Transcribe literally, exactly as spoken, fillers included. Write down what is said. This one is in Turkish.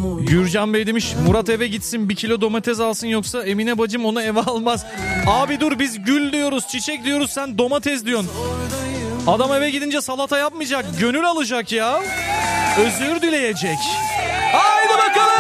Gürcan Bey demiş Murat eve gitsin bir kilo domates alsın yoksa Emine bacım onu eve almaz. Abi dur, biz gül diyoruz, çiçek diyoruz, sen domates diyorsun. Adam eve gidince salata yapmayacak, gönül alacak ya. Özür dileyecek.